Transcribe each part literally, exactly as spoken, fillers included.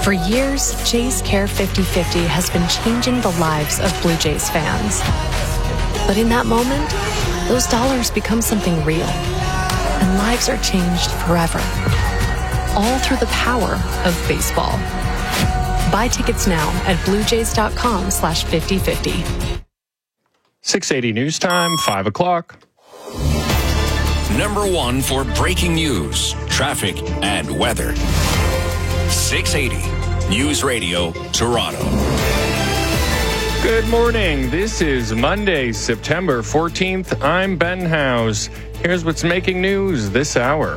For years, Jays Care fifty fifty has been changing the lives of Blue Jays fans. But in that moment, those dollars become something real, and lives are changed forever. All through the power of baseball. Buy tickets now at bluejays.com slash 5050. six eighty News Time, five o'clock. Number one for breaking news, traffic, and weather. six eighty News Radio, Toronto. Good morning. This is Monday, September fourteenth. I'm Ben House. Here's what's making news this hour.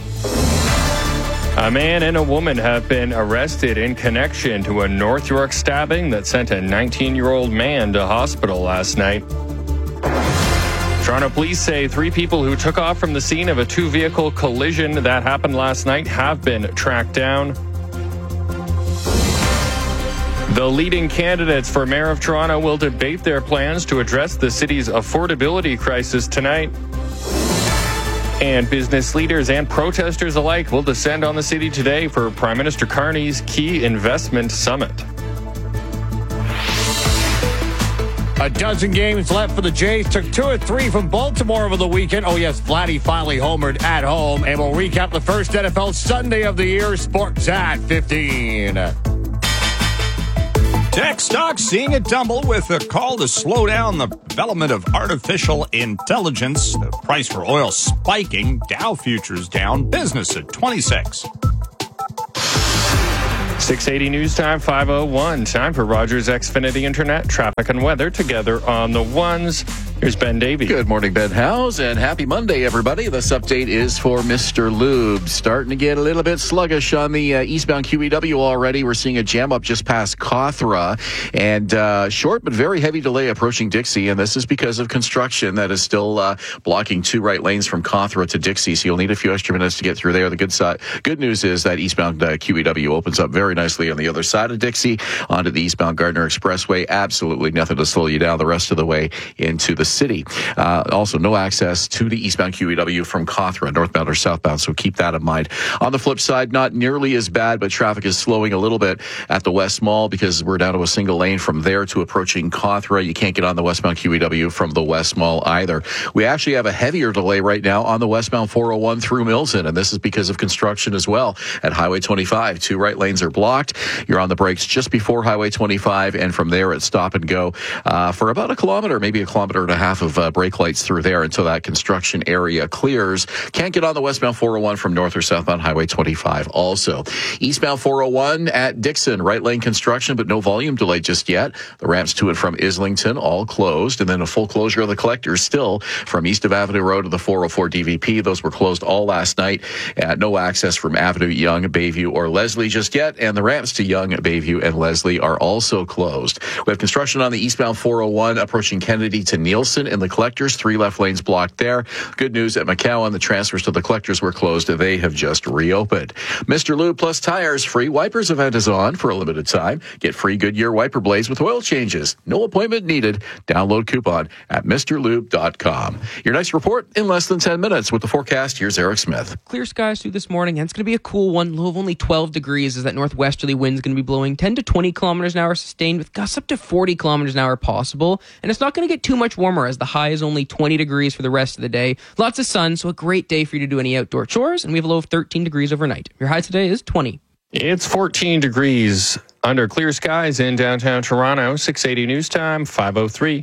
A man and a woman have been arrested in connection to a North York stabbing that sent a nineteen-year-old man to hospital last night. Toronto police say three people who took off from the scene of a two-vehicle collision that happened last night have been tracked down. The leading candidates for Mayor of Toronto will debate their plans to address the city's affordability crisis tonight. And business leaders and protesters alike will descend on the city today for Prime Minister Carney's key investment summit. A dozen games left for the Jays. Took two or three from Baltimore over the weekend. Oh, yes, Vladdy finally homered at home. And we'll recap the first N F L Sunday of the year. Sports at fifteen. Tech stocks seeing it tumble with a call to slow down the development of artificial intelligence. The price for oil spiking. Dow futures down. Business at twenty-six. six eighty News Time, five oh one. Time for Rogers Xfinity Internet, traffic and weather together on the ones. Here's Ben Davey. Good morning, Ben Howes, and happy Monday, everybody. This update is for Mister Lube. Starting to get a little bit sluggish on the uh, eastbound Q E W already. We're seeing a jam up just past Cawthra, and uh, short but very heavy delay approaching Dixie, and this is because of construction that is still uh, blocking two right lanes from Cawthra to Dixie, so you'll need a few extra minutes to get through there. The good side, good news is that eastbound uh, Q E W opens up very nicely on the other side of Dixie onto the eastbound Gardner Expressway. Absolutely nothing to slow you down the rest of the way into the city. Uh, also, no access to the eastbound Q E W from Cawthra, northbound or southbound, so keep that in mind. On the flip side, not nearly as bad, but traffic is slowing a little bit at the West Mall because we're down to a single lane from there to approaching Cawthra. You can't get on the westbound Q E W from the West Mall either. We actually have a heavier delay right now on the westbound four oh one through Milton, and this is because of construction as well at Highway twenty-five. Two right lanes are blocked. You're on the brakes just before Highway twenty-five, and from there it's stop and go uh, for about a kilometer, maybe a kilometer and a half of uh, brake lights through there until that construction area clears. Can't get on the westbound four oh one from north or southbound Highway twenty-five. Also, eastbound four oh one at Dixon, right lane construction, but no volume delay just yet. The ramps to and from Islington all closed, and then a full closure of the collectors still from east of Avenue Road to the four oh four D V P. Those were closed all last night. Uh, no access from Avenue, Yonge, Bayview, or Leslie just yet, and the ramps to Yonge, Bayview, and Leslie are also closed. We have construction on the eastbound four oh one approaching Kennedy to Nielsen in the collectors. Three left lanes blocked there. Good news at McCowan, the transfers to the collectors were closed. They have just reopened. Mister Lube Plus Tires free wipers event is on for a limited time. Get free Goodyear wiper blades with oil changes. No appointment needed. Download coupon at Mr Lube dot com. Your next report in less than ten minutes with the forecast. Here's Eric Smith. Clear skies through this morning, and it's going to be a cool one. Low of only twelve degrees as that northwesterly wind is going to be blowing ten to twenty kilometers an hour sustained with gusts up to forty kilometers an hour possible. And it's not going to get too much warmer as the high is only twenty degrees for the rest of the day. Lots of sun, so a great day for you to do any outdoor chores. And we have a low of thirteen degrees overnight. Your high today is twenty. It's fourteen degrees under clear skies in downtown Toronto. six eighty News Time, five oh three.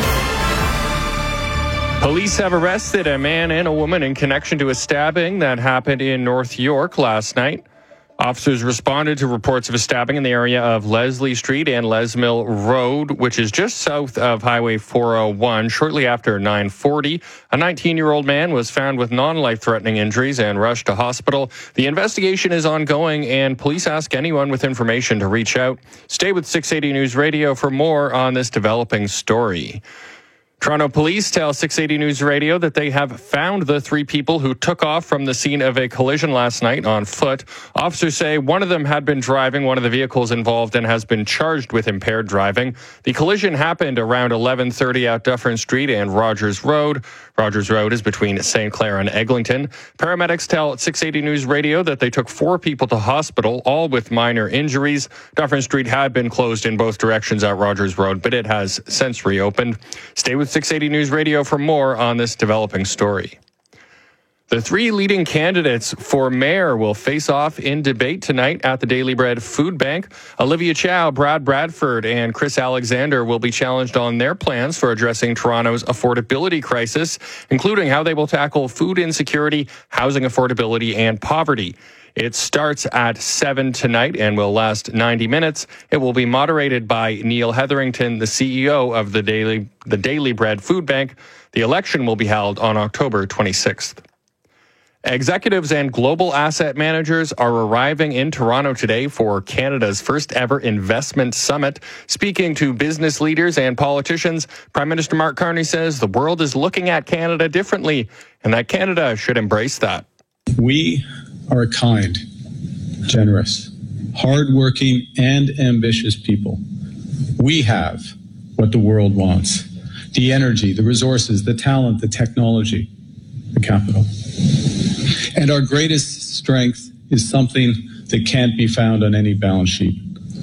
Police have arrested a man and a woman in connection to a stabbing that happened in North York last night. Officers responded to reports of a stabbing in the area of Leslie Street and Lesmill Road, which is just south of Highway four oh one. Shortly after nine forty, a nineteen-year-old man was found with non-life-threatening injuries and rushed to hospital. The investigation is ongoing, and police ask anyone with information to reach out. Stay with six eighty News Radio for more on this developing story. Toronto police tell six eighty News Radio that they have found the three people who took off from the scene of a collision last night on foot. Officers say one of them had been driving one of the vehicles involved and has been charged with impaired driving. The collision happened around eleven thirty at Dufferin Street and Rogers Road. Rogers Road is between Saint Clair and Eglinton. Paramedics tell six eighty News Radio that they took four people to hospital, all with minor injuries. Dufferin Street had been closed in both directions at Rogers Road, but it has since reopened. Stay with six eighty News Radio for more on this developing story. The three leading candidates for mayor will face off in debate tonight at the Daily Bread Food Bank. Olivia Chow, Brad Bradford, and Chris Alexander will be challenged on their plans for addressing Toronto's affordability crisis, including how they will tackle food insecurity, housing affordability, and poverty. It starts at seven tonight and will last ninety minutes. It will be moderated by Neil Hetherington, the C E O of the Daily, the Daily Bread Food Bank. The election will be held on October twenty-sixth. Executives and global asset managers are arriving in Toronto today for Canada's first ever investment summit. Speaking to business leaders and politicians, Prime Minister Mark Carney says the world is looking at Canada differently and that Canada should embrace that. We are a kind, generous, hardworking, and ambitious people. We have what the world wants: the energy, the resources, the talent, the technology, the capital. And our greatest strength is something that can't be found on any balance sheet: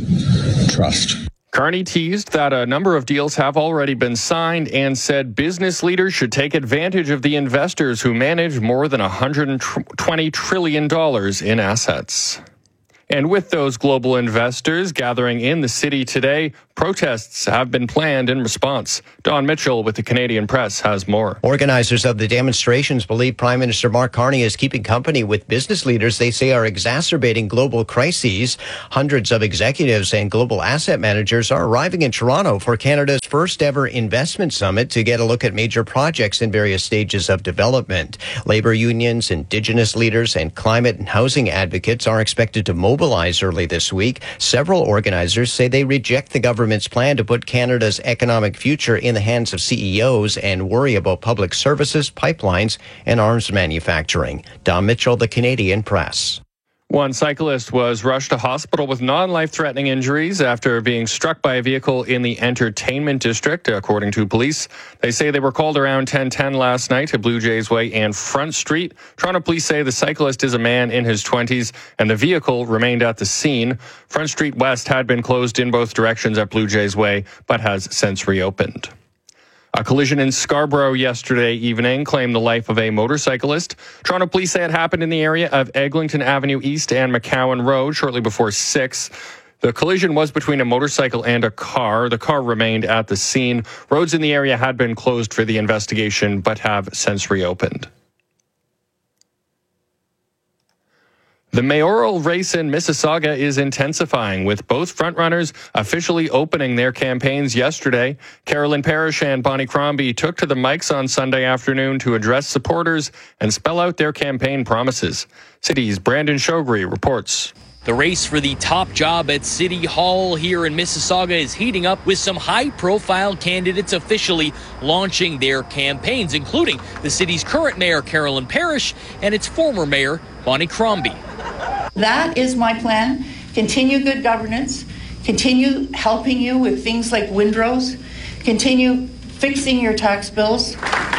trust. Carney teased that a number of deals have already been signed and said business leaders should take advantage of the investors who manage more than one hundred twenty trillion dollars in assets. And with those global investors gathering in the city today, protests have been planned in response. Don Mitchell with the Canadian Press has more. Organizers of the demonstrations believe Prime Minister Mark Carney is keeping company with business leaders they say are exacerbating global crises. Hundreds of executives and global asset managers are arriving in Toronto for Canada's first ever investment summit to get a look at major projects in various stages of development. Labor unions, Indigenous leaders, and climate and housing advocates are expected to mobilize early this week. Several organizers say they reject the government's plan to put Canada's economic future in the hands of C E Os and worry about public services, pipelines, and arms manufacturing. Don Mitchell, the Canadian Press. One cyclist was rushed to hospital with non-life-threatening injuries after being struck by a vehicle in the entertainment district, according to police. They say they were called around ten ten last night at Blue Jays Way and Front Street. Toronto police say the cyclist is a man in his twenties and the vehicle remained at the scene. Front Street West had been closed in both directions at Blue Jays Way, but has since reopened. A collision in Scarborough yesterday evening claimed the life of a motorcyclist. Toronto police say it happened in the area of Eglinton Avenue East and McCowan Road shortly before six. The collision was between a motorcycle and a car. The car remained at the scene. Roads in the area had been closed for the investigation, but have since reopened. The mayoral race in Mississauga is intensifying, with both frontrunners officially opening their campaigns yesterday. Carolyn Parrish and Bonnie Crombie took to the mics on Sunday afternoon to address supporters and spell out their campaign promises. City's Brandon Shogri reports. The race for the top job at City Hall here in Mississauga is heating up, with some high-profile candidates officially launching their campaigns, including the city's current mayor, Carolyn Parrish, and its former mayor, Bonnie Crombie. That is my plan. Continue good governance, continue helping you with things like windrows, continue fixing your tax bills.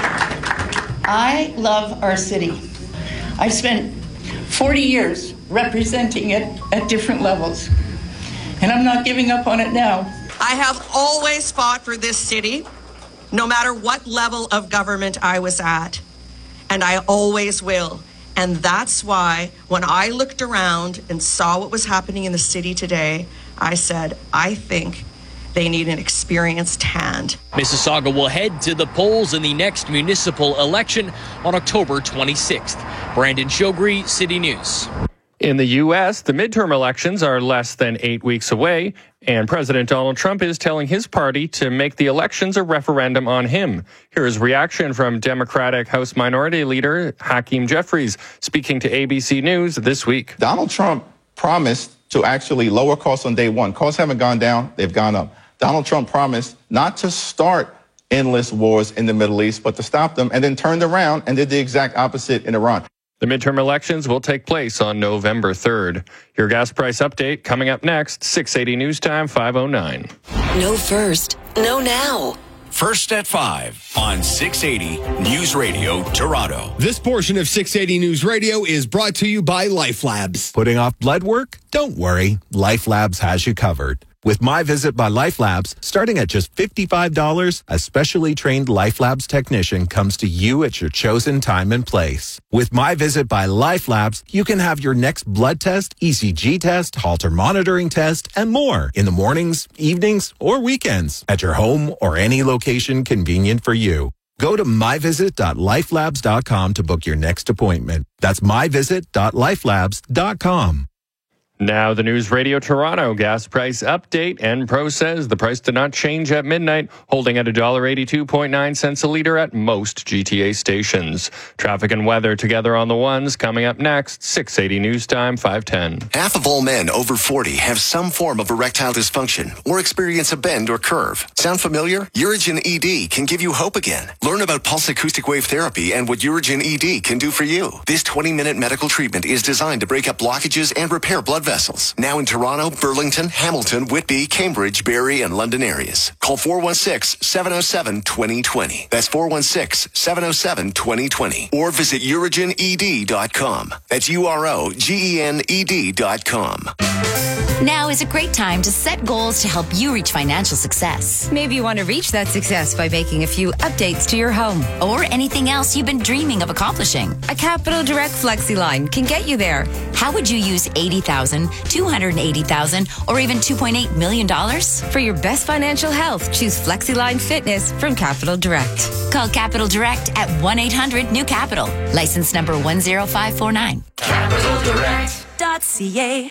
I love our city. I've spent forty years representing it at different levels, and I'm not giving up on it now. I have always fought for this city, no matter what level of government I was at, and I always will. And that's why when I looked around and saw what was happening in the city today, I said, I think they need an experienced hand. Mississauga will head to the polls in the next municipal election on October twenty-sixth. Brandon Shogri, City News. In the U S, the midterm elections are less than eight weeks away, and President Donald Trump is telling his party to make the elections a referendum on him. Here's reaction from Democratic House Minority Leader Hakeem Jeffries, speaking to A B C News this week. Donald Trump promised to actually lower costs on day one. Costs haven't gone down, they've gone up. Donald Trump promised not to start endless wars in the Middle East, but to stop them, and then turned around and did the exact opposite in Iran. The midterm elections will take place on November third. Your gas price update coming up next, six eighty News Time, five oh nine. Know first, know now. First at five on six eighty News Radio Toronto. This portion of six eighty News Radio is brought to you by Life Labs. Putting off blood work? Don't worry. Life Labs has you covered. With My Visit by Life Labs, starting at just fifty-five dollars, a specially trained Life Labs technician comes to you at your chosen time and place. With My Visit by Life Labs, you can have your next blood test, E C G test, Holter monitoring test, and more in the mornings, evenings, or weekends at your home or any location convenient for you. Go to my visit dot life labs dot com to book your next appointment. That's my visit dot life labs dot com. Now the News Radio Toronto gas price update. Enpro says the price did not change at midnight, holding at one dollar eighty-two point nine cents a litre at most G T A stations. Traffic and weather together on the ones coming up next. six eighty News Time, five ten. Half of all men over forty have some form of erectile dysfunction or experience a bend or curve. Sound familiar? Urigen E D can give you hope again. Learn about pulse acoustic wave therapy and what Urigen E D can do for you. This twenty-minute medical treatment is designed to break up blockages and repair blood vessels. Now in Toronto, Burlington, Hamilton, Whitby, Cambridge, Barrie, and London areas. Call four one six, seven oh seven, two oh two oh. That's four one six, seven oh seven, two oh two oh. Or visit urigen e d dot com. That's U R O G E N E D dot com. Now is a great time to set goals to help you reach financial success. Maybe you want to reach that success by making a few updates to your home. Or anything else you've been dreaming of accomplishing. A Capital Direct Flexi line can get you there. How would you use eighty thousand dollars, two hundred eighty thousand dollars, or even two point eight million dollars? For your best financial health, choose FlexiLine Fitness from Capital Direct. Call Capital Direct at one eight hundred new capital. License number one zero five four nine. capital direct dot c a.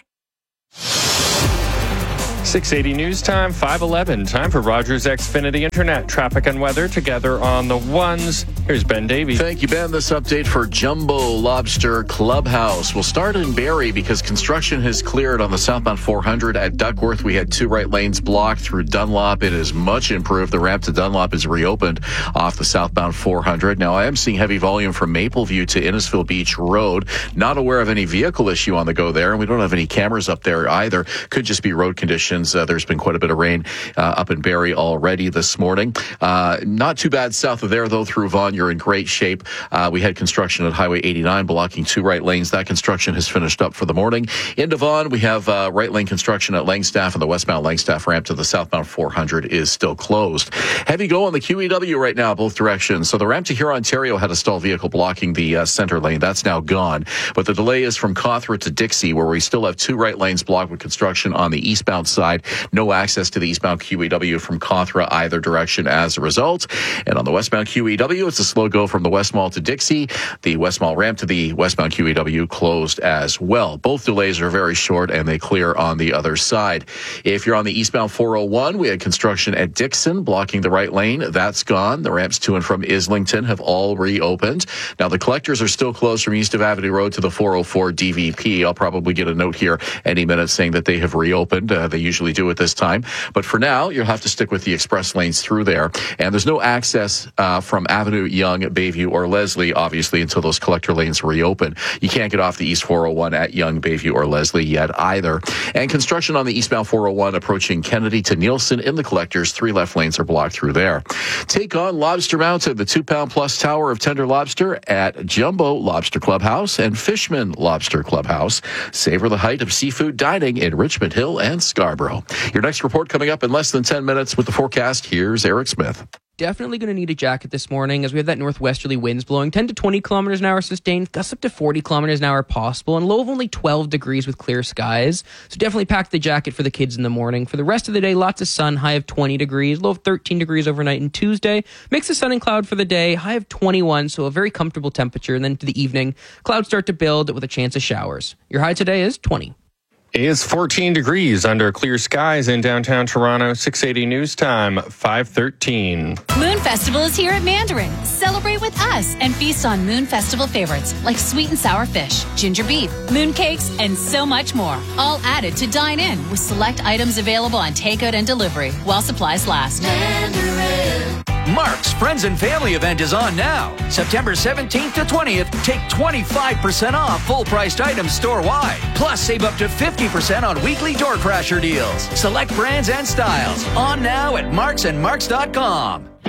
six eighty News Time, five eleven. Time for Rogers Xfinity Internet. Traffic and weather together on the ones. Here's Ben Davey. Thank you, Ben. This update for Jumbo Lobster Clubhouse. We'll start in Barrie because construction has cleared on the southbound four hundred at Duckworth. We had two right lanes blocked through Dunlop. It is much improved. The ramp to Dunlop is reopened off the southbound four hundred. Now, I am seeing heavy volume from Mapleview to Innisfil Beach Road. Not aware of any vehicle issue on the go there, and we don't have any cameras up there either. Could just be road conditions. Uh, there's been quite a bit of rain uh, up in Barrie already this morning. Uh, not too bad south of there, though, through Vaughan. You're in great shape. Uh, we had construction at Highway eighty-nine blocking two right lanes. That construction has finished up for the morning. Into Vaughan, we have uh, right lane construction at Langstaff, and the westbound Langstaff ramp to the southbound four hundred is still closed. Heavy go on the Q E W right now, both directions. So the ramp to Huron, Ontario had a stalled vehicle blocking the uh, center lane. That's now gone. But the delay is from Cawthra to Dixie, where we still have two right lanes blocked with construction on the eastbound side. No access to the eastbound Q E W from Cawthra either direction as a result. And on the westbound Q E W, it's a slow go from the West Mall to Dixie. The West Mall ramp to the westbound Q E W closed as well. Both delays are very short and they clear on the other side. If you're on the eastbound four oh one, we had construction at Dixon blocking the right lane. That's gone. The ramps to and from Islington have all reopened. Now the collectors are still closed from east of Avenue Road to the four oh four D V P. I'll probably get a note here any minute saying that they have reopened. Uh, they usually do at this time. But for now, you'll have to stick with the express lanes through there. And there's no access uh, from Avenue, Yonge, Bayview, or Leslie, obviously, until those collector lanes reopen. You can't get off the East four oh one at Yonge, Bayview, or Leslie yet either. And construction on the eastbound four oh one approaching Kennedy to Nielsen in the collectors. Three left lanes are blocked through there. Take on Lobster Mountain, the two-pound plus tower of tender lobster at Jumbo Lobster Clubhouse and Fishman Lobster Clubhouse. Savor the height of seafood dining in Richmond Hill and Scarborough. Your next report coming up in less than ten minutes with the forecast. Here's Eric Smith. Definitely going to need a jacket this morning as we have that northwesterly winds blowing ten to twenty kilometers an hour sustained, gusts up to forty kilometers an hour possible, and low of only twelve degrees with clear skies. So definitely pack the jacket for the kids in the morning. For the rest of the day, lots of sun, high of twenty degrees, low of thirteen degrees overnight. And Tuesday, mix of sun and cloud for the day, high of twenty-one, so a very comfortable temperature. And then to the evening, clouds start to build with a chance of showers. Your high today is twenty. Is fourteen degrees under clear skies in downtown Toronto. six eighty News Time, five thirteen. Moon Festival is here at Mandarin. Celebrate with us and feast on Moon Festival favorites like sweet and sour fish, ginger beef, moon cakes, and so much more. All added to dine in with select items available on takeout and delivery while supplies last. Mandarin. Mark's Friends and Family event is on now. September seventeenth to twentieth, take twenty-five percent off full-priced items store-wide. Plus, save up to fifty percent on weekly door crasher deals. Select brands and styles. On now at marks and marks dot com.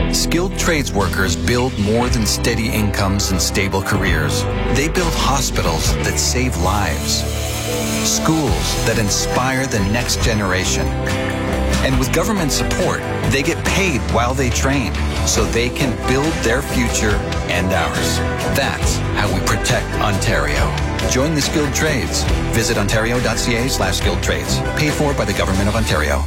Skilled trades workers build more than steady incomes and stable careers. They build hospitals that save lives, schools that inspire the next generation. And with government support, they get paid while they train so they can build their future and ours. That's how we protect Ontario. Join the skilled trades. Visit ontario.ca slash skilled trades. Paid for by the Government of Ontario.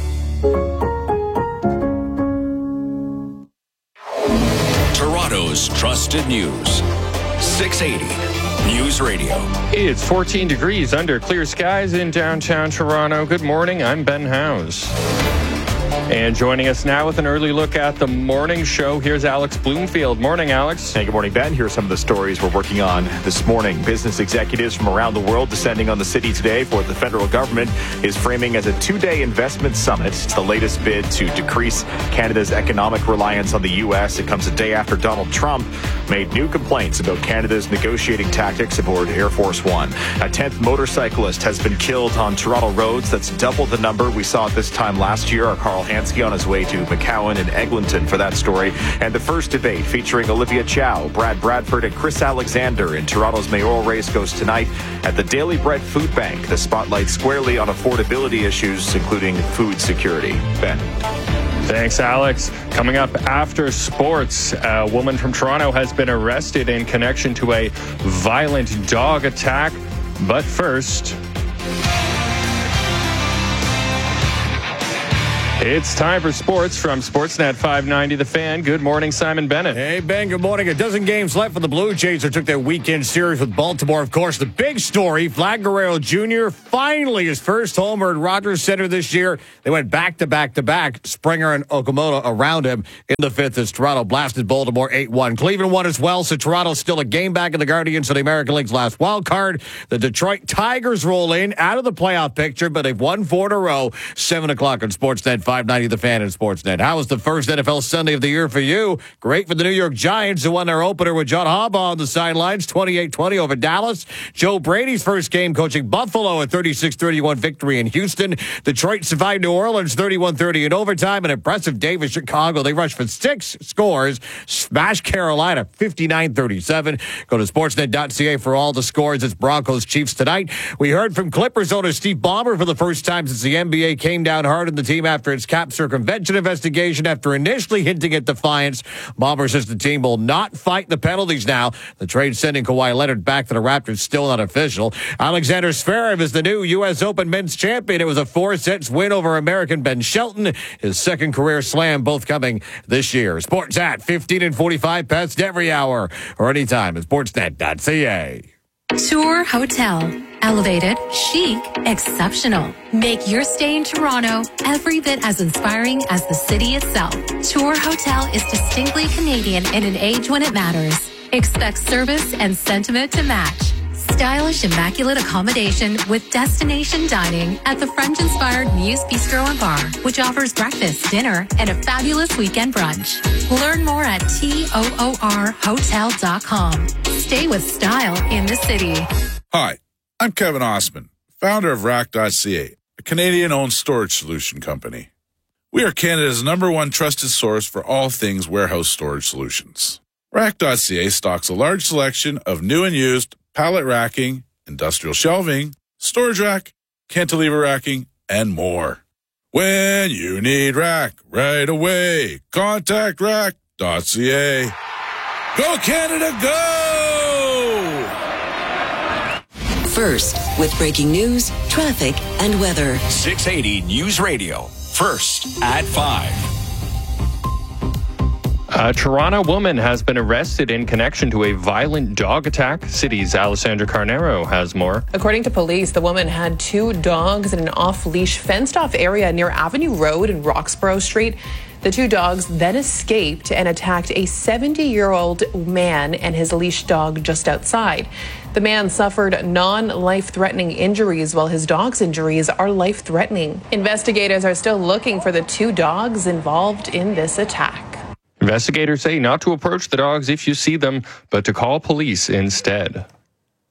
Toronto's trusted news. six eighty News Radio. It's fourteen degrees under clear skies in downtown Toronto. Good morning. I'm Ben Howes. And joining us now with an early look at the morning show, here's Alex Bloomfield. Morning, Alex. Hey, good morning, Ben. Here are some of the stories we're working on this morning. Business executives from around the world descending on the city today for what the federal government is framing as a two-day investment summit. It's the latest bid to decrease Canada's economic reliance on the U S. It comes a day after Donald Trump made new complaints about Canada's negotiating tactics aboard Air Force One. A tenth motorcyclist has been killed on Toronto roads. That's double the number we saw at this time last year. Our Carl Hansky on his way to McCowan and Eglinton for that story. And the first debate featuring Olivia Chow, Brad Bradford, and Chris Alexander in Toronto's mayoral race goes tonight at the Daily Bread Food Bank. The spotlight squarely on affordability issues, including food security. Ben. Thanks, Alex. Coming up after sports, a woman from Toronto has been arrested in connection to a violent dog attack. But first, it's time for sports from Sportsnet five ninety The Fan. Good morning, Simon Bennett. Hey, Ben, good morning. A dozen games left for the Blue Jays that took their weekend series with Baltimore. Of course, the big story, Vlad Guerrero Junior finally his first homer at Rogers Center this year. They went back to back to back. Springer and Okamoto around him in the fifth as Toronto blasted Baltimore eight one. Cleveland won as well, so Toronto's still a game back in the Guardians for the American League's last wild card. The Detroit Tigers roll in out of the playoff picture, but they've won four in a row. seven o'clock on Sportsnet five ninety The Fan and Sportsnet. How was the first N F L Sunday of the year for you? Great for the New York Giants, who won their opener with John Harbaugh on the sidelines, twenty-eight twenty over Dallas. Joe Brady's first game coaching Buffalo, a thirty-six thirty-one victory in Houston. Detroit survived New Orleans thirty-one thirty in overtime. An impressive day for Chicago. They rushed for six scores, smashed Carolina fifty-nine thirty-seven. Go to sportsnet dot c a for all the scores. It's Broncos Chiefs tonight. We heard from Clippers owner Steve Ballmer for the first time since the N B A came down hard on the team after its cap circumvention investigation. After initially hinting at defiance, Ballmer says the team will not fight the penalties now. The trade sending Kawhi Leonard back to the Raptors still not official. Alexander Zverev is the new U S Open men's champion. It was a four sets win over American Ben Shelton. His second career slam, both coming this year. Sports at fifteen and forty-five past every hour or anytime at sportsnet dot c a. Tour Hotel. Elevated, chic, exceptional. Make your stay in Toronto every bit as inspiring as the city itself. Tour Hotel is distinctly Canadian in an age when it matters. Expect service and sentiment to match. Stylish, immaculate accommodation with destination dining at the French-inspired Muse Bistro and Bar, which offers breakfast, dinner, and a fabulous weekend brunch. Learn more at toor hotel dot com. Stay with style in the city. Hi, I'm Kevin Osman, founder of rack dot c a, a Canadian-owned storage solution company. We are Canada's number one trusted source for all things warehouse storage solutions. rack dot c a stocks a large selection of new and used pallet racking, industrial shelving, storage rack, cantilever racking, and more. When you need rack right away, contact rack dot c a. Go Canada, go! First, with breaking news, traffic, and weather. six eighty News Radio. First at five. A Toronto woman has been arrested in connection to a violent dog attack. City's Alessandra Carnero has more. According to police, the woman had two dogs in an off-leash, fenced-off area near Avenue Road and Roxborough Street. The two dogs then escaped and attacked a seventy-year-old man and his leash dog just outside. The man suffered non-life-threatening injuries, while his dog's injuries are life-threatening. Investigators are still looking for the two dogs involved in this attack. Investigators say not to approach the dogs if you see them, but to call police instead.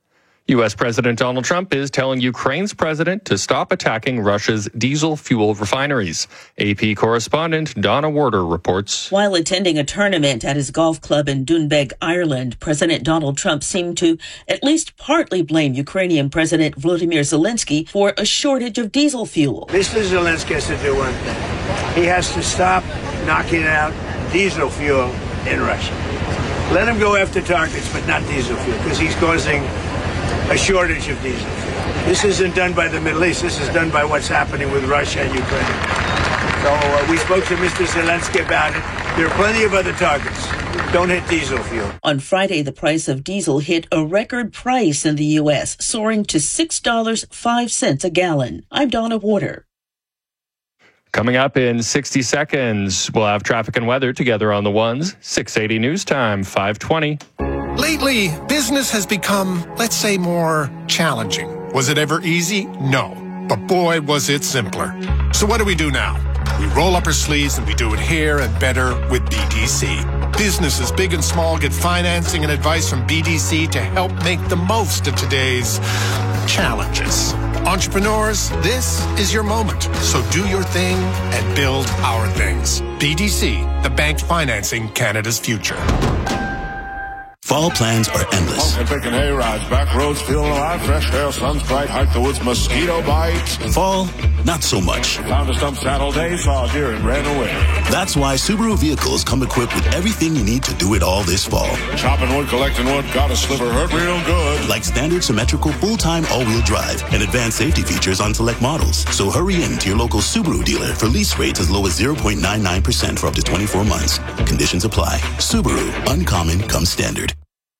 U S. President Donald Trump is telling Ukraine's president to stop attacking Russia's diesel fuel refineries. A P correspondent Donna Warder reports. While attending a tournament at his golf club in Doonbeg, Ireland, President Donald Trump seemed to at least partly blame Ukrainian President Volodymyr Zelensky for a shortage of diesel fuel. Mister Zelensky has to do one thing. He has to stop knocking out diesel fuel in Russia. Let him go after targets, but not diesel fuel, because he's causing a shortage of diesel fuel. This isn't done by the Middle East. This is done by what's happening with Russia and Ukraine. So uh, we spoke to Mister Zelensky about it. There are plenty of other targets. Don't hit diesel fuel. On Friday, the price of diesel hit a record price in the U S, soaring to six dollars and five cents a gallon. I'm Donna Warder. Coming up in sixty seconds, we'll have traffic and weather together on the ones. six eighty News Time, five twenty. Lately, business has become, let's say, more challenging. Was it ever easy? No. But boy, was it simpler. So what do we do now? We roll up our sleeves and we do it here and better with B D C. Businesses big and small get financing and advice from B D C to help make the most of today's challenges. Entrepreneurs, this is your moment. So do your thing and build our things. B D C, the bank financing Canada's future. Fall plans are endless. Honking, picking hay rides, back roads, feeling alive, fresh air, sun's bright, hike the woods, mosquito bites. Fall, not so much. Found a stump saddle day, saw a deer and ran away. That's why Subaru vehicles come equipped with everything you need to do it all this fall. Chopping wood, collecting wood, got a sliver, hurt real good. Like standard symmetrical full-time all-wheel drive and advanced safety features on select models. So hurry in to your local Subaru dealer for lease rates as low as zero point nine nine percent for up to twenty-four months. Conditions apply. Subaru, uncommon comes standard.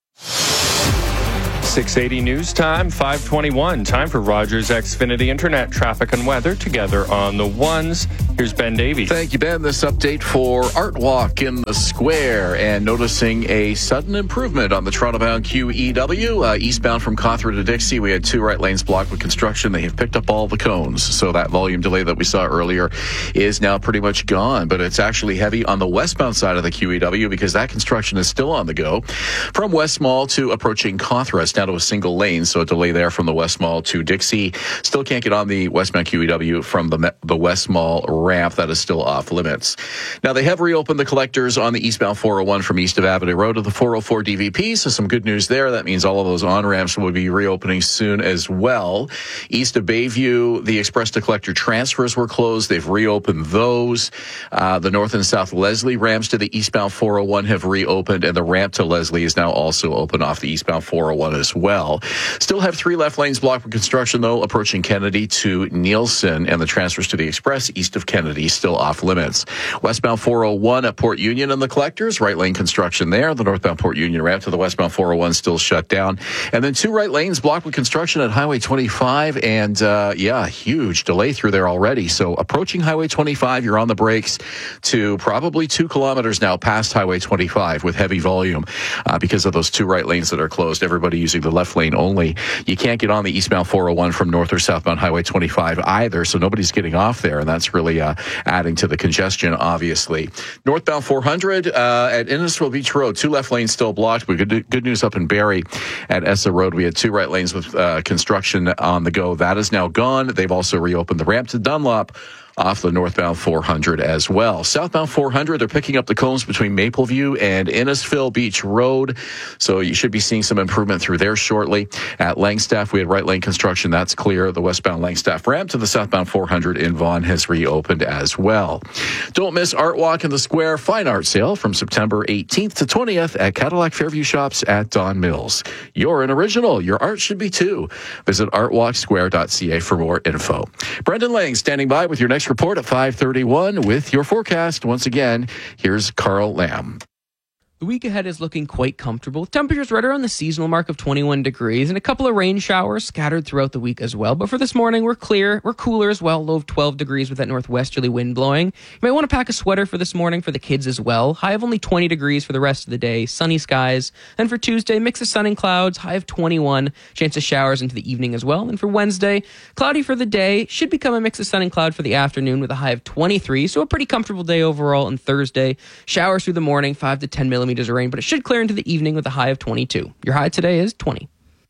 six eighty News Time, five twenty-one. Time for Rogers Xfinity Internet traffic and weather together on the ones. Here's Ben Davey. Thank you, Ben. This update for Art Walk in the Square, and noticing a sudden improvement on the Toronto-bound Q E W. Uh, eastbound from Cawthra to Dixie, we had two right lanes blocked with construction. They have picked up all the cones, so that volume delay that we saw earlier is now pretty much gone, but it's actually heavy on the westbound side of the Q E W because that construction is still on the go. From West Mall to approaching Cawthra, it's down to a single lane, so a delay there from the West Mall to Dixie. Still can't get on the westbound Q E W from the, the West Mall ramp. That is still off limits. Now, they have reopened the collectors on the eastbound four oh one from east of Avenue Road to the four oh four D V P, so some good news there. That means all of those on-ramps will be reopening soon as well. East of Bayview, the express to collector transfers were closed. They've reopened those. Uh, the north and south Leslie ramps to the eastbound four oh one have reopened, and the ramp to Leslie is now also open off the eastbound four oh one as well. Still have three left lanes blocked for construction, though, approaching Kennedy to Nielsen, and the transfers to the express east of Kennedy still off limits. Westbound four oh one at Port Union and the collectors, right lane construction there. The northbound Port Union ramp to the westbound four oh one still shut down. And then two right lanes blocked with construction at Highway twenty-five, and uh, yeah, huge delay through there already. So approaching Highway twenty-five, you're on the brakes to probably two kilometers now past Highway twenty-five with heavy volume uh, because of those two right lanes that are closed. Everybody using the left lane only. You can't get on the eastbound four oh one from north or southbound Highway twenty-five either, so nobody's getting off there, and that's really uh, adding to the congestion, obviously. Northbound four hundred uh, at Innisfil Beach Road, two left lanes still blocked. We good, good news up in Barrie at Essa Road. We had two right lanes with uh, construction on the go. That is now gone. They've also reopened the ramp to Dunlop off the northbound four hundred as well. Southbound four hundred, they're picking up the cones between Mapleview and Innisfil Beach Road, so you should be seeing some improvement through there shortly. At Langstaff, we had right lane construction. That's clear. The westbound Langstaff ramp to the southbound four hundred in Vaughan has reopened as well. Don't miss Art Walk in the Square Fine Art Sale from September eighteenth to twentieth at Cadillac Fairview Shops at Don Mills. You're an original. Your art should be too. Visit art walk square dot c a for more info. Brendan Lang standing by with your next report at five thirty-one with your forecast. Once again, here's Carl Lamb. The week ahead is looking quite comfortable. Temperatures right around the seasonal mark of twenty-one degrees and a couple of rain showers scattered throughout the week as well. But for this morning, we're clear. We're cooler as well. Low of twelve degrees with that northwesterly wind blowing. You might want to pack a sweater for this morning for the kids as well. High of only twenty degrees for the rest of the day. Sunny skies. And for Tuesday, mix of sun and clouds. High of twenty-one. Chance of showers into the evening as well. And for Wednesday, cloudy for the day. Should become a mix of sun and cloud for the afternoon with a high of twenty-three. So a pretty comfortable day overall. And Thursday, showers through the morning, five to ten millimeters of rain. But it should clear into the evening with a high of twenty-two. Your high today is twenty.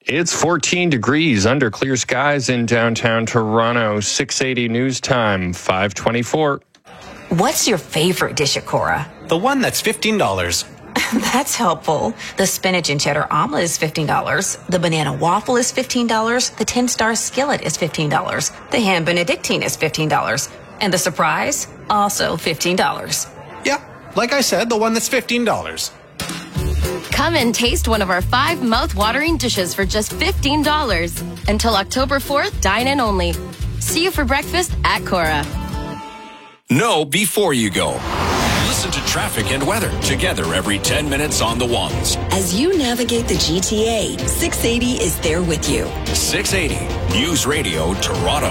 It's fourteen degrees under clear skies in downtown Toronto. six eighty news time, five twenty-four. What's your favorite dish at Cora? The one that's fifteen dollars. That's helpful. The spinach and cheddar omelet is fifteen dollars. The banana waffle is fifteen dollars. The ten-star skillet is fifteen dollars. The ham benedictine is fifteen dollars. And the surprise? Also fifteen dollars. Yeah, like I said, the one that's fifteen dollars. Come and taste one of our five mouth-watering dishes for just fifteen dollars. Until October fourth, dine-in only. See you for breakfast at Cora. Know before you go. Listen to traffic and weather together every ten minutes on the ones. As you navigate the G T A, six eighty is there with you. six eighty News Radio Toronto.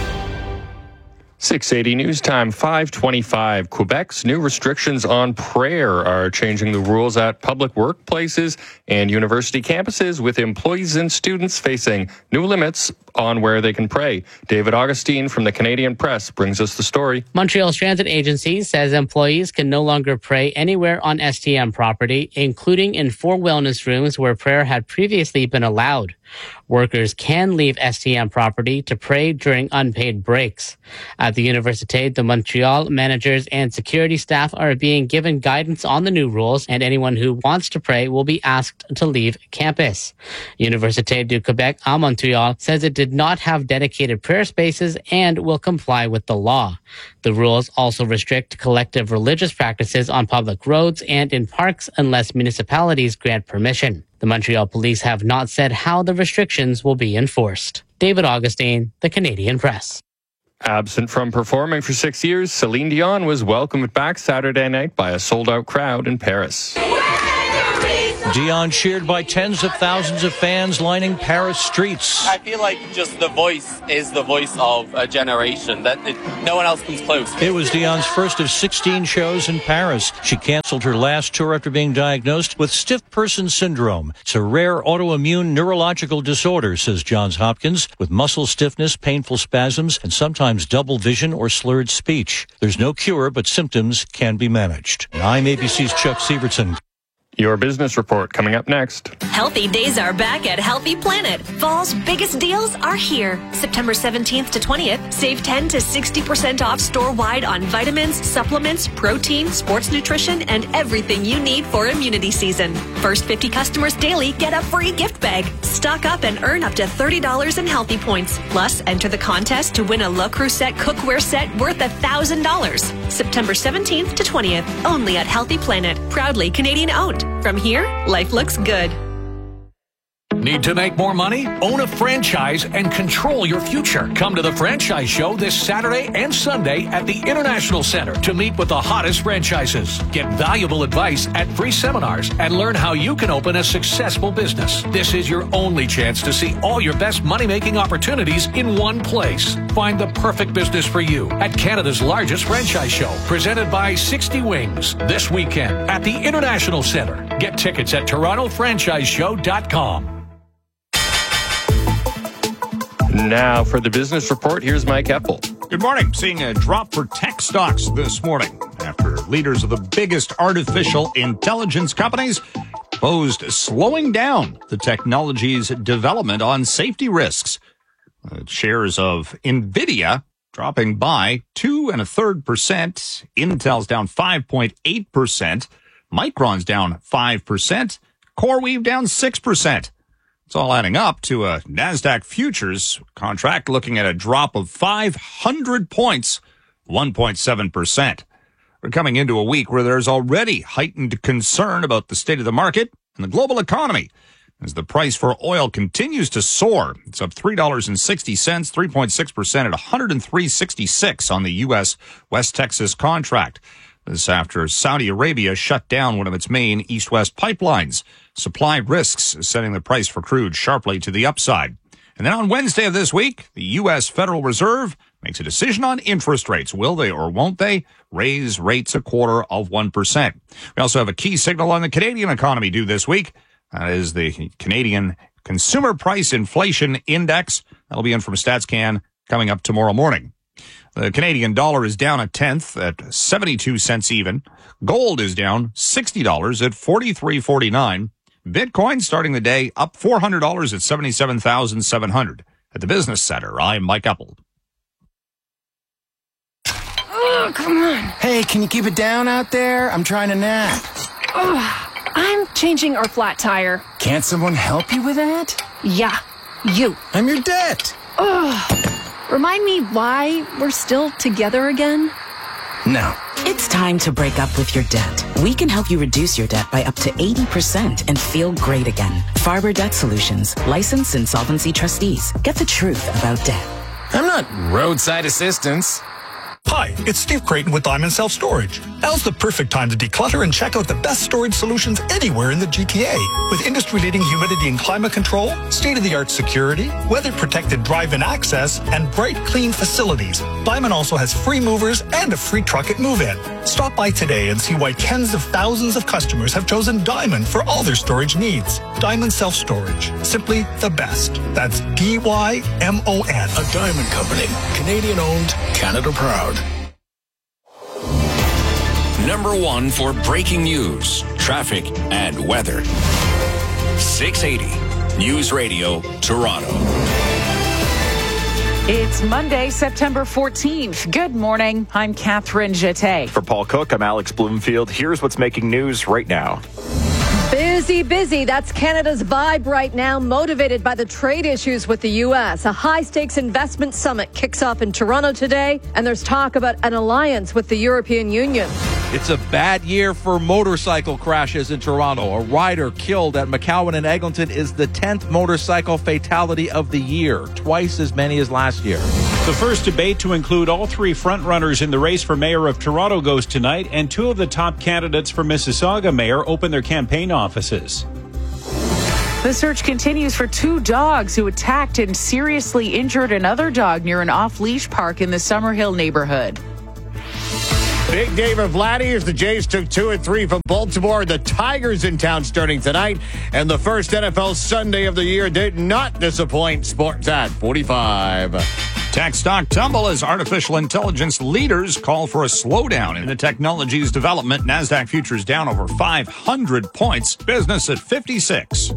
six eighty news time, five twenty-five. Quebec's new restrictions on prayer are changing the rules at public workplaces and university campuses, with employees and students facing new limits on where they can pray. David Augustine from the Canadian Press brings us the story. Montreal's transit agency says employees can no longer pray anywhere on S T M property, including in four wellness rooms where prayer had previously been allowed. Workers can leave S T M property to pray during unpaid breaks. At the Université de Montréal, managers and security staff are being given guidance on the new rules, and anyone who wants to pray will be asked to leave campus. Université du Québec à Montréal says it did not have dedicated prayer spaces and will comply with the law. The rules also restrict collective religious practices on public roads and in parks unless municipalities grant permission. The Montreal police have not said how the restrictions will be enforced. David Augustine, the Canadian Press. Absent from performing for six years, Celine Dion was welcomed back Saturday night by a sold-out crowd in Paris. Dion cheered by tens of thousands of fans lining Paris streets. I feel like just the voice is the voice of a generation. That it, no one else comes close. It was Dion's first of sixteen shows in Paris. She canceled her last tour after being diagnosed with stiff person syndrome. It's a rare autoimmune neurological disorder, says Johns Hopkins, with muscle stiffness, painful spasms, and sometimes double vision or slurred speech. There's no cure, but symptoms can be managed. And I'm A B C's Chuck Sievertson. Your business report coming up next. Healthy days are back at Healthy Planet. Fall's biggest deals are here. September seventeenth to twentieth, save ten to sixty percent off store-wide on vitamins, supplements, protein, sports nutrition, and everything you need for immunity season. First fifty customers daily get a free gift bag. Stock up and earn up to thirty dollars in Healthy Points. Plus, enter the contest to win a Le Creuset cookware set worth one thousand dollars. September seventeenth to twentieth, only at Healthy Planet. Proudly Canadian owned. From here, life looks good. Need to make more money? Own a franchise and control your future. Come to the Franchise Show this Saturday and Sunday at the International Center to meet with the hottest franchises. Get valuable advice at free seminars and learn how you can open a successful business. This is your only chance to see all your best money-making opportunities in one place. Find the perfect business for you at Canada's largest franchise show, presented by sixty Wings, this weekend at the International Center. Get tickets at toronto franchise show dot com. Now for the business report, here's Mike Eppel. Good morning. Seeing a drop for tech stocks this morning after leaders of the biggest artificial intelligence companies posed slowing down the technology's development on safety risks. Uh, shares of NVIDIA dropping by two and a third percent. Intel's down five point eight percent. Micron's down five percent. CoreWeave down six percent. It's all adding up to a NASDAQ futures contract looking at a drop of five hundred points, one point seven percent. We're coming into a week where there's already heightened concern about the state of the market and the global economy as the price for oil continues to soar. It's up three dollars and sixty cents, three point six percent at one hundred three dollars and sixty-six cents on the U S West Texas contract. This after Saudi Arabia shut down one of its main east-west pipelines. Supply risks setting the price for crude sharply to the upside. And then on Wednesday of this week, the U S Federal Reserve makes a decision on interest rates. Will they or won't they raise rates a quarter of one percent? We also have a key signal on the Canadian economy due this week. That is the Canadian Consumer Price Inflation Index. That'll be in from StatsCan coming up tomorrow morning. The Canadian dollar is down a tenth at seventy-two cents even. Gold is down sixty dollars at forty-three forty-nine. Bitcoin starting the day up four hundred dollars at seventy-seven thousand seven hundred dollars. At the Business Center, I'm Mike Apple. Oh, come on. Hey, can you keep it down out there? I'm trying to nap. Oh, I'm changing our flat tire. Can't someone help you with that? Yeah, you. I'm your debt. Oh, remind me why we're still together again? No. It's time to break up with your debt. We can help you reduce your debt by up to eighty percent and feel great again. Farber Debt Solutions, licensed insolvency trustees. Get the truth about debt. I'm not roadside assistance. Hi, it's Steve Creighton with Diamond Self Storage. Now's the perfect time to declutter and check out the best storage solutions anywhere in the G T A. With industry-leading humidity and climate control, state-of-the-art security, weather-protected drive-in access, and bright, clean facilities, Diamond also has free movers and a free truck at move-in. Stop by today and see why tens of thousands of customers have chosen Diamond for all their storage needs. Diamond Self Storage, simply the best. That's D Y M O N. A Diamond Company, Canadian-owned, Canada-proud. Number one for breaking news, traffic, and weather. six eighty News Radio, Toronto. It's Monday, September fourteenth. Good morning. I'm Catherine Jeté. For Paul Cook, I'm Alex Bloomfield. Here's what's making news right now. Busy, busy. That's Canada's vibe right now, motivated by the trade issues with the U S. A high-stakes investment summit kicks off in Toronto today, and there's talk about an alliance with the European Union. It's a bad year for motorcycle crashes in Toronto. A rider killed at McCowan and Eglinton is the tenth motorcycle fatality of the year, twice as many as last year. The first debate to include all three frontrunners in the race for mayor of Toronto goes tonight, and two of the top candidates for Mississauga mayor open their campaign offices. The search continues for two dogs who attacked and seriously injured another dog near an off-leash park in the Summerhill neighborhood. Big day for Vladdy as the Jays took two and three from Baltimore. The Tigers in town starting tonight. And the first N F L Sunday of the year did not disappoint. Sports at forty-five. Tech stock tumble as artificial intelligence leaders call for a slowdown in the technology's development. NASDAQ futures down over five hundred points. Business at fifty-six.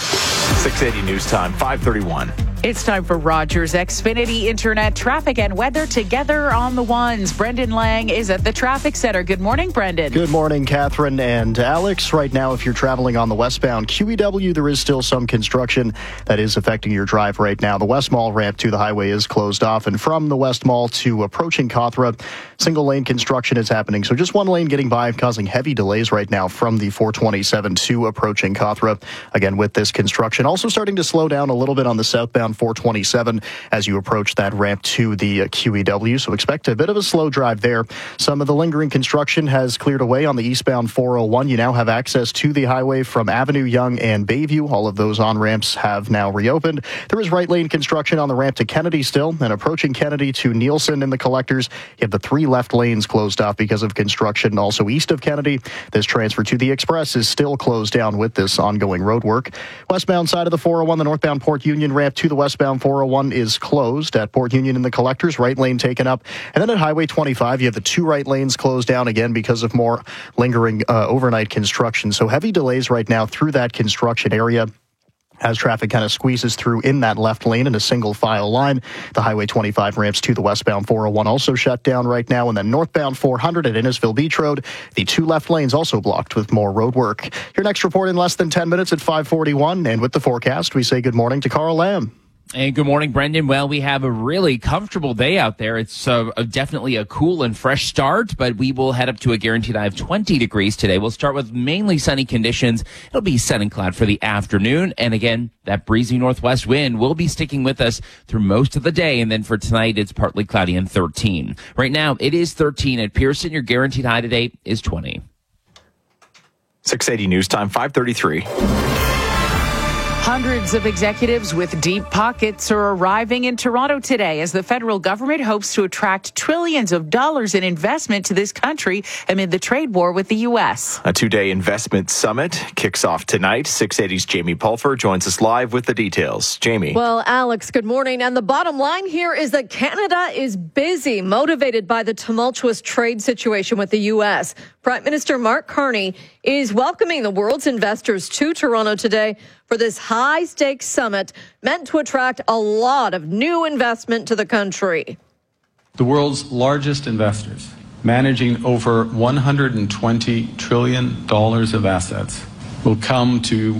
six eighty News Time, five thirty-one. It's time for Rogers Xfinity Internet traffic and weather together on the ones. Brendan Lang is at the traffic center. Good morning, Brendan. Good morning, Catherine and Alex. Right now, if you're traveling on the westbound Q E W, there is still some construction that is affecting your drive right now. The West Mall ramp to the highway is closed off, and from the West Mall to approaching Cawthra, single lane construction is happening. So just one lane getting by, causing heavy delays right now from the four twenty-seven to approaching Cawthra. Again, with this construction, also starting to slow down a little bit on the southbound four twenty-seven as you approach that ramp to the uh, Q E W. So expect a bit of a slow drive there. Some of the lingering construction has cleared away on the eastbound four oh one. You now have access to the highway from Avenue Yonge and Bayview. All of those on-ramps have now reopened. There is right lane construction on the ramp to Kennedy still, and approaching Kennedy to Nielsen in the collectors. You have the three left lanes closed off because of construction. Also east of Kennedy, this transfer to the Express is still closed down with this ongoing road work. Westbound side of the four oh one, the northbound Port Union ramp to the westbound four oh one is closed at Port Union in the collectors, right lane taken up. And then at Highway twenty-five, you have the two right lanes closed down again because of more lingering uh, overnight construction. So heavy delays right now through that construction area as traffic kind of squeezes through in that left lane in a single file line. The Highway twenty-five ramps to the westbound four oh one also shut down right now. And then northbound four hundred at Innisfil Beach Road, the two left lanes also blocked with more road work. Your next report in less than ten minutes at five forty-one. And with the forecast, we say good morning to Carl Lamb. And good morning, Brendan. Well, we have a really comfortable day out there. It's uh, definitely a cool and fresh start, but we will head up to a guaranteed high of twenty degrees today. We'll start with mainly sunny conditions. It'll be sun and cloud for the afternoon. And again, that breezy northwest wind will be sticking with us through most of the day. And then for tonight, it's partly cloudy and thirteen. Right now, it is thirteen at Pearson. Your guaranteed high today is twenty. six eighty News Time, five thirty-three. Hundreds of executives with deep pockets are arriving in Toronto today as the federal government hopes to attract trillions of dollars in investment to this country amid the trade war with the U S. A two-day investment summit kicks off tonight. six eighty's Jamie Pulfer joins us live with the details. Jamie. Well, Alex, good morning. And the bottom line here is that Canada is busy, motivated by the tumultuous trade situation with the U S. Prime Minister Mark Carney is welcoming the world's investors to Toronto today for this high-stakes summit meant to attract a lot of new investment to the country. The world's largest investors, managing over one hundred twenty trillion dollars of assets, will come to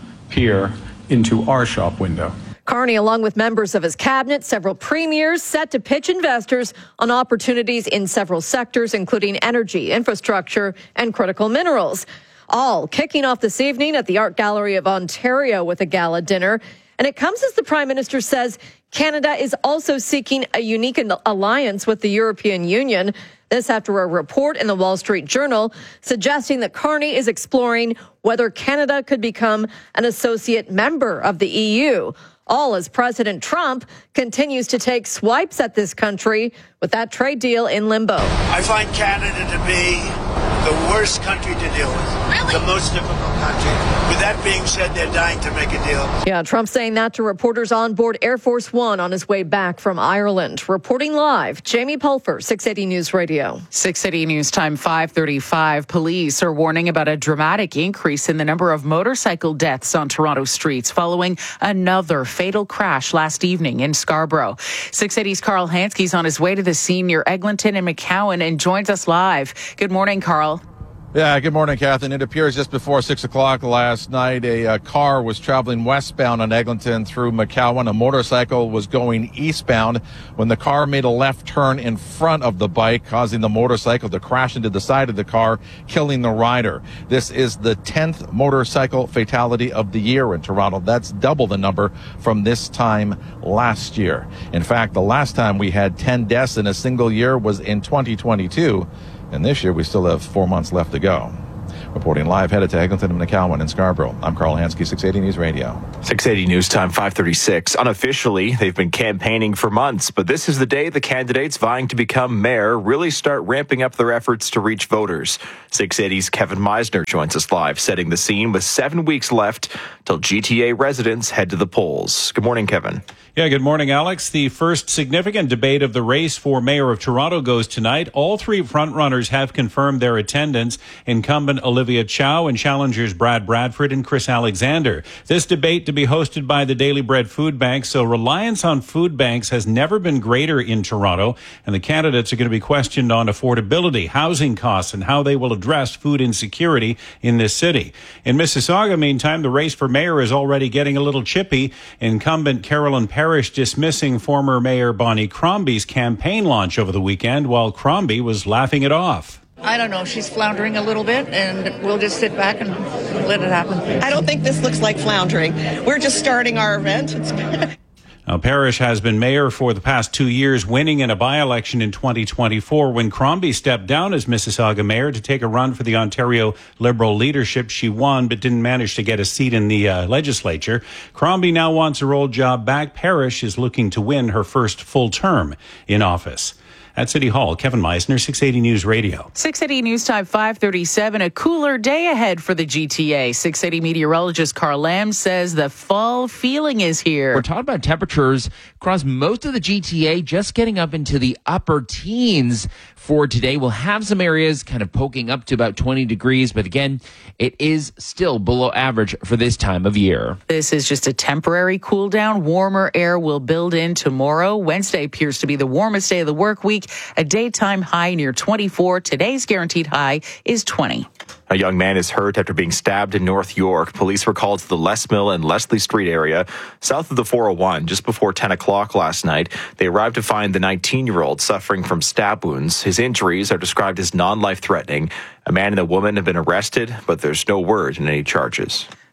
peer into our shop window. Carney, along with members of his cabinet, several premiers, set to pitch investors on opportunities in several sectors, including energy, infrastructure, and critical minerals. All kicking off this evening at the Art Gallery of Ontario with a gala dinner. And it comes as the Prime Minister says Canada is also seeking a unique alliance with the European Union. This after a report in the Wall Street Journal suggesting that Carney is exploring whether Canada could become an associate member of the E U. All as President Trump continues to take swipes at this country with that trade deal in limbo. I find Canada to be the worst country to deal with. Really? The most difficult country. With that being said, they're dying to make a deal. Yeah, Trump saying that to reporters on board Air Force One on his way back from Ireland. Reporting live, Jamie Pulfer, six eighty News Radio. six eighty News Time, five thirty-five. Police are warning about a dramatic increase in the number of motorcycle deaths on Toronto streets following another fatal crash last evening in Scarborough. six eighty's Carl Hansky's on his way to the scene near Eglinton and McCowan and joins us live. Good morning, Carl. Yeah, good morning, Catherine. It appears just before six o'clock last night, a, a car was traveling westbound on Eglinton through McCowan. A motorcycle was going eastbound when the car made a left turn in front of the bike, causing the motorcycle to crash into the side of the car, killing the rider. This is the tenth motorcycle fatality of the year in Toronto. That's double the number from this time last year. In fact, the last time we had ten deaths in a single year was in twenty twenty-two. And this year, we still have four months left to go. Reporting live, headed to Eglinton and McCowan in Scarborough. I'm Carl Hansky, six eighty News Radio. six eighty News Time, five thirty-six. Unofficially, they've been campaigning for months, but this is the day the candidates vying to become mayor really start ramping up their efforts to reach voters. six eighty's Kevin Meisner joins us live, setting the scene with seven weeks left till G T A residents head to the polls. Good morning, Kevin. Yeah, good morning, Alex. The first significant debate of the race for mayor of Toronto goes tonight. All three frontrunners have confirmed their attendance. Incumbent Olivia Chow and challengers Brad Bradford and Chris Alexander. This debate to be hosted by the Daily Bread Food Bank, so reliance on food banks has never been greater in Toronto, and the candidates are going to be questioned on affordability, housing costs, and how they will address food insecurity in this city. In Mississauga, meantime, the race for mayor is already getting a little chippy. Incumbent Carolyn Parrish dismissing former Mayor Bonnie Crombie's campaign launch over the weekend, while Crombie was laughing it off. I don't know. She's floundering a little bit, and we'll just sit back and let it happen. I don't think this looks like floundering. We're just starting our event. It's Now, Parrish has been mayor for the past two years, winning in a by-election in twenty twenty-four. When Crombie stepped down as Mississauga mayor to take a run for the Ontario Liberal leadership, she won but didn't manage to get a seat in the uh, legislature. Crombie now wants her old job back. Parrish is looking to win her first full term in office. At City Hall, Kevin Meisner, six eighty News Radio. six eighty News Time, five thirty-seven. A cooler day ahead for the G T A. six eighty meteorologist Carl Lamb says the fall feeling is here. We're talking about temperatures across most of the G T A, just getting up into the upper teens for today. We'll have some areas kind of poking up to about twenty degrees, but again, it is still below average for this time of year. This is just a temporary cool down. Warmer air will build in tomorrow. Wednesday appears to be the warmest day of the work week. A daytime high near twenty-four. Today's guaranteed high is twenty. A young man is hurt after being stabbed in North York. Police were called to the Les Mill and Leslie Street area south of the four oh one just before ten o'clock last night. They arrived to find the nineteen-year-old suffering from stab wounds. His injuries are described as non-life-threatening. A man and a woman have been arrested, but there's no word in any charges.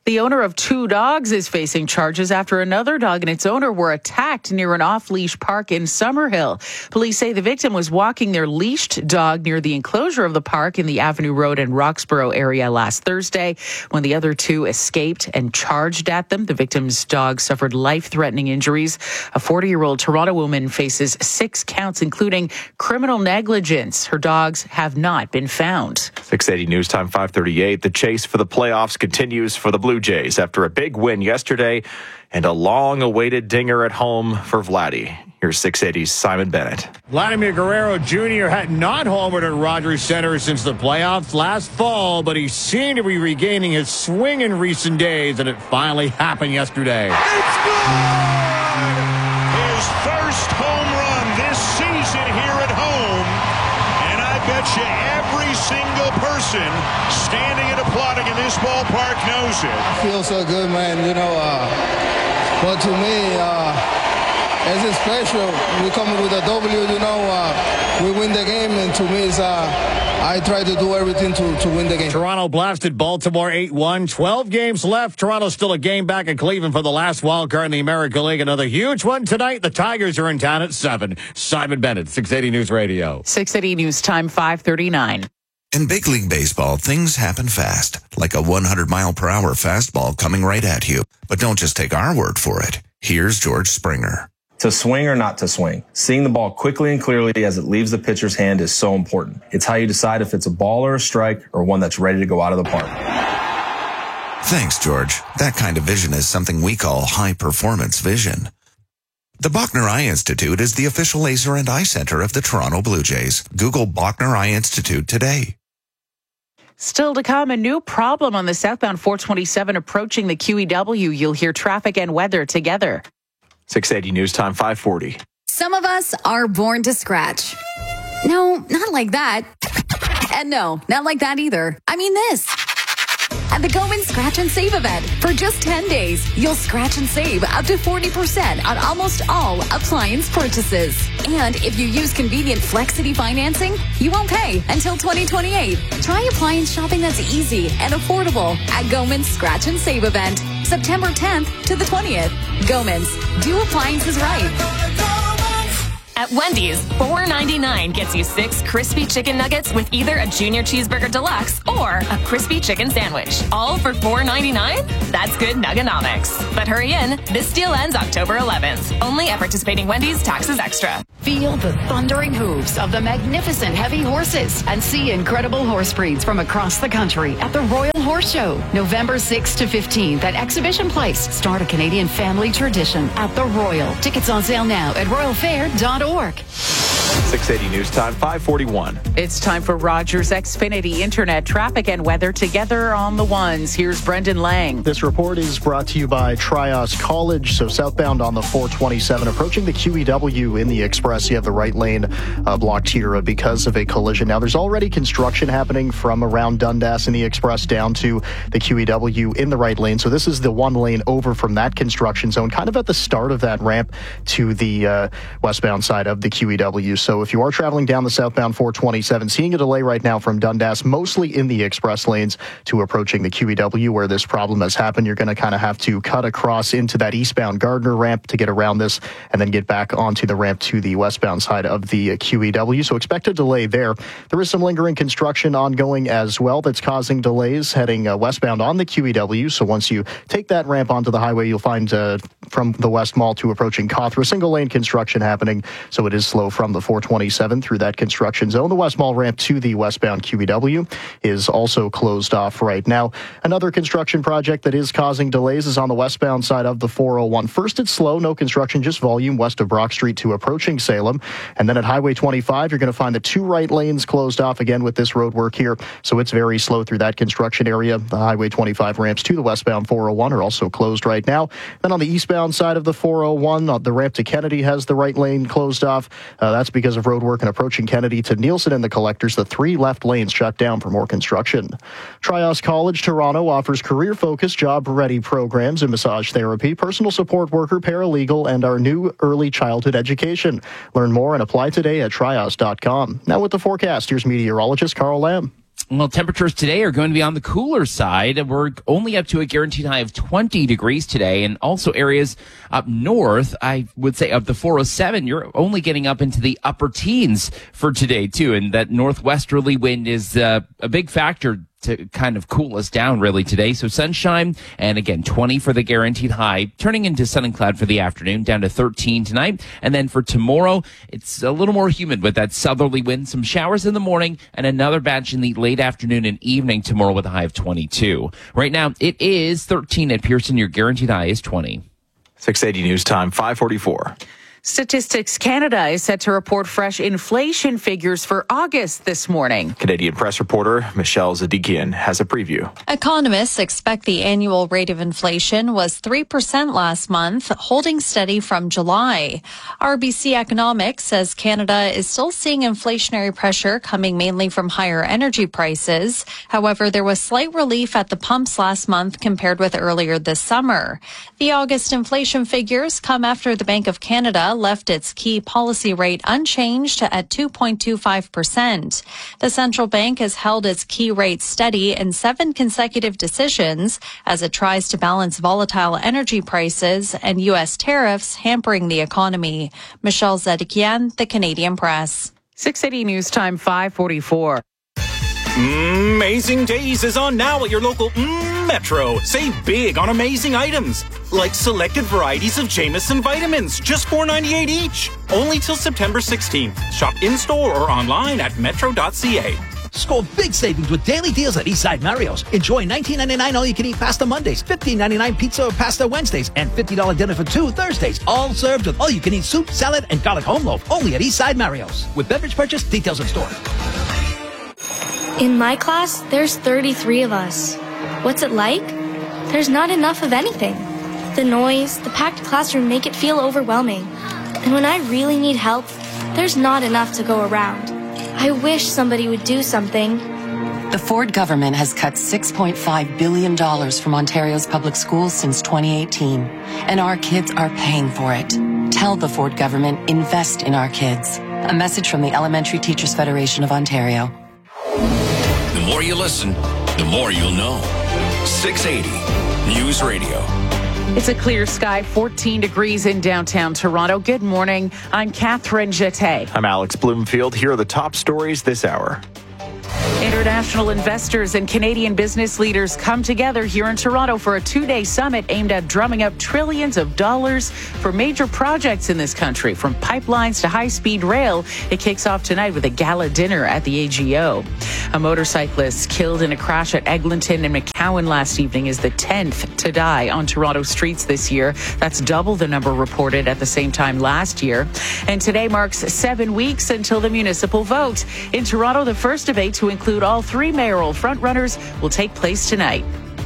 The owner of two dogs is facing charges after another dog and its owner were attacked near an off-leash park in Summerhill. Police say the victim was walking their leashed dog near the enclosure of the park in the Avenue Road and Roxborough area last Thursday when the other two escaped and charged at them. The victim's dog suffered life-threatening injuries. A forty-year-old Toronto woman faces six counts, including criminal negligence. Her dogs have not been found. six eighty News Time, five thirty-eight. The chase for the playoffs continues for the Blue Jays after a big win yesterday and a long-awaited dinger at home for Vladdy. Here's six eighty's Simon Bennett. Vladimir Guerrero Junior had not homered at Rogers Center since the playoffs last fall, but he seemed to be regaining his swing in recent days, and it finally happened yesterday. It's good! His first home run this season here at home, and I bet you every single person standing and applauding in this ballpark knows it. I feel so good, man. You know, uh, but to me, uh, it's special. We come with a W, you know, uh, we win the game, and to me, it's, uh, I try to do everything to, to win the game. Toronto blasted Baltimore eight one. twelve games left. Toronto's still a game back at Cleveland for the last wild card in the American League. Another huge one tonight. The Tigers are in town at seven. Simon Bennett, six eighty News Radio. six eighty News Time, five thirty-nine. In big league baseball, things happen fast, like a one hundred mile per hour fastball coming right at you. But don't just take our word for it. Here's George Springer. To swing or not to swing, seeing the ball quickly and clearly as it leaves the pitcher's hand is so important. It's how you decide if it's a ball or a strike or one that's ready to go out of the park. Thanks, George. That kind of vision is something we call high-performance vision. The Bachner Eye Institute is the official laser and eye center of the Toronto Blue Jays. Google Bachner Eye Institute today. Still to come, a new problem on the southbound four twenty-seven approaching the Q E W. You'll hear traffic and weather together. six eighty News Time, five forty. Some of us are born to scratch. No, not like that. And no, not like that either. I mean this. At the Goman Scratch and Save event, for just ten days, you'll scratch and save up to forty percent on almost all appliance purchases. And if you use convenient Flexity financing, you won't pay until twenty twenty-eight. Try appliance shopping that's easy and affordable at Goman's Scratch and Save event, September tenth to the twentieth. Goman's, do appliances right. At Wendy's, four ninety-nine gets you six crispy chicken nuggets with either a junior cheeseburger deluxe or a crispy chicken sandwich. All for four ninety-nine? That's good nuggenomics. But hurry in, this deal ends October eleventh. Only at participating Wendy's, taxes extra. Feel the thundering hooves of the magnificent heavy horses and see incredible horse breeds from across the country at the Royal Horse Show, November sixth to fifteenth at Exhibition Place. Start a Canadian family tradition at the Royal. Tickets on sale now at royal fair dot org. six eighty News Time, five forty-one. It's time for Rogers Xfinity Internet traffic and weather together on the ones. Here's Brendan Lang. This report is brought to you by Trios College. So southbound on the four twenty-seven, approaching the Q E W in the Express. You have the right lane uh, blocked here because of a collision. Now, there's already construction happening from around Dundas in the Express down to the Q E W in the right lane. So this is the one lane over from that construction zone, kind of at the start of that ramp to the uh, westbound side of the Q E W. So if you are traveling down the southbound four twenty-seven, seeing a delay right now from Dundas, mostly in the express lanes to approaching the Q E W where this problem has happened. You're going to kind of have to cut across into that eastbound Gardner ramp to get around this and then get back onto the ramp to the westbound side of the Q E W. So expect a delay there. There is some lingering construction ongoing as well that's causing delays heading uh, westbound on the Q E W. So once you take that ramp onto the highway, you'll find uh, from the West Mall to approaching Cawthra, single lane construction happening. So it is slow from the four twenty-seven through that construction zone. The West Mall ramp to the westbound Q E W is also closed off right now. Another construction project that is causing delays is on the westbound side of the four oh one. First, it's slow, no construction, just volume west of Brock Street to approaching Salem. And then at Highway twenty-five, you're going to find the two right lanes closed off again with this road work here. So it's very slow through that construction area. The Highway twenty-five ramps to the westbound four oh one are also closed right now. Then on the eastbound side of the four oh one, the ramp to Kennedy has the right lane closed off. Uh, that's because of road work and approaching Kennedy to Nielsen and the collectors. The three left lanes shut down for more construction. Trios College Toronto offers career-focused, job-ready programs in massage therapy, personal support worker, paralegal, and our new early childhood education. Learn more and apply today at trios dot com. Now with the forecast, here's meteorologist Carl Lamb. Well, temperatures today are going to be on the cooler side. We're only up to a guaranteed high of twenty degrees today, and also areas up north, I would say up the four oh seven, you're only getting up into the upper teens for today, too. And that northwesterly wind is uh, a big factor to kind of cool us down really today. So sunshine, and again, twenty for the guaranteed high, turning into sun and cloud for the afternoon, down to thirteen tonight. And then for tomorrow, it's a little more humid with that southerly wind, some showers in the morning, and another batch in the late afternoon and evening tomorrow with a high of twenty-two. Right now, it is thirteen at Pearson. Your guaranteed high is twenty. six eighty News Time, five forty-four. Statistics Canada is set to report fresh inflation figures for August this morning. Canadian press reporter Michelle Zadikian has a preview. Economists expect the annual rate of inflation was three percent last month, holding steady from July. R B C Economics says Canada is still seeing inflationary pressure coming mainly from higher energy prices. However, there was slight relief at the pumps last month compared with earlier this summer. The August inflation figures come after the Bank of Canada left its key policy rate unchanged at two point two five percent. The central bank has held its key rate steady in seven consecutive decisions as it tries to balance volatile energy prices and U S tariffs hampering the economy. Michelle Zedikian, The Canadian Press. six eighty News Time, five forty-four. Amazing Days is on now at your local mm, Metro. Save big on amazing items, like selected varieties of Jameson vitamins, just four ninety-eight each. Only till September sixteenth. Shop in-store or online at metro dot c a. Score big savings with daily deals at Eastside Mario's. Enjoy nineteen ninety-nine all-you-can-eat pasta Mondays, fifteen ninety-nine pizza or pasta Wednesdays, and fifty dollars dinner for two Thursdays. All served with all-you-can-eat soup, salad, and garlic home loaf. Only at Eastside Mario's. With beverage purchase, details in store. In my class, there's thirty-three of us. What's it like? There's not enough of anything. The noise, the packed classroom make it feel overwhelming. And when I really need help, there's not enough to go around. I wish somebody would do something. The Ford government has cut six point five billion dollars from Ontario's public schools since twenty eighteen, and our kids are paying for it. Tell the Ford government, invest in our kids. A message from the Elementary Teachers Federation of Ontario. The more you listen, the more you'll know. six eighty News Radio. It's a clear sky, fourteen degrees in downtown Toronto. Good morning. I'm Catherine Jeté. I'm Alex Bloomfield. Here are the top stories this hour. International investors and Canadian business leaders come together here in Toronto for a two-day summit aimed at drumming up trillions of dollars for major projects in this country, from pipelines to high-speed rail. It kicks off tonight with a gala dinner at the A G O. A motorcyclist killed in a crash at Eglinton and McCowan last evening is the tenth to die on Toronto streets this year. That's double the number reported at the same time last year. And today marks seven weeks until the municipal vote. In Toronto, the first debate to include all three mayoral frontrunners will take place tonight.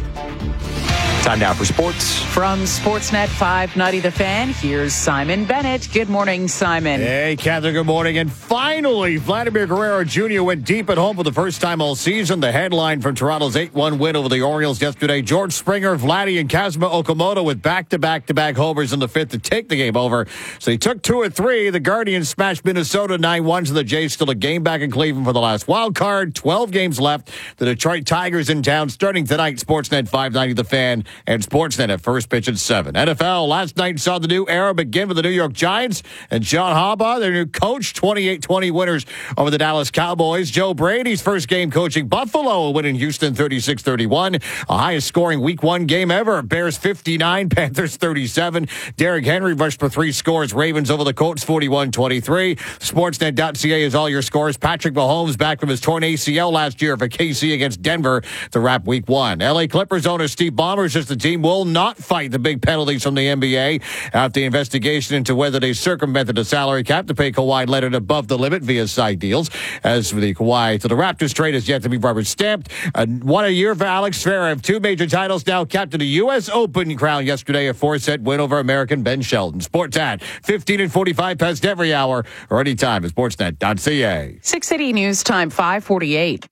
Time now for sports. From Sportsnet five ninety The Fan, here's Simon Bennett. Good morning, Simon. Hey, Catherine, good morning. And finally, Vladimir Guerrero Junior went deep at home for the first time all season. The headline from Toronto's eight one win over the Orioles yesterday. George Springer, Vladdy, and Kazuma Okamoto with back-to-back-to-back homers in the fifth to take the game over. So he took two or three. The Guardians smashed Minnesota nine one, so the Jays still a game back in Cleveland for the last wild card. twelve games left. The Detroit Tigers in town starting tonight. Sportsnet five ninety The Fan and Sportsnet at first pitch at seven. N F L last night saw the new era begin for the New York Giants and John Harbaugh, their new coach, twenty-eight twenty winners over the Dallas Cowboys. Joe Brady's first game coaching Buffalo, a win in Houston thirty-six thirty-one. A highest scoring week one game ever. Bears fifty-nine, Panthers thirty-seven. Derrick Henry rushed for three scores. Ravens over the Colts forty-one twenty-three. Sportsnet dot c a is all your scores. Patrick Mahomes back from his torn A C L last year for K C against Denver to wrap week one. L A Clippers owner Steve Ballmer says the team will not fight the big penalties from the N B A after the investigation into whether they circumvented the salary cap to pay Kawhi Leonard above the limit via side deals. As for the Kawhi to the Raptors trade is yet to be rubber stamped. Uh, one a year for Alex Zverev. Two major titles now. Captain the U S Open crown yesterday. A four-set win over American Ben Shelton. Sports at fifteen and forty-five past every hour or anytime at sportsnet dot c a. six eighty News Time, five forty-eight.